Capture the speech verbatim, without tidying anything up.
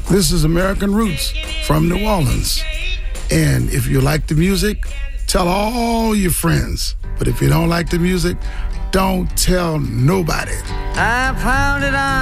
This is American Roots from New Orleans. And if you like the music, tell all your friends. But if you don't like the music, don't tell nobody. I found it on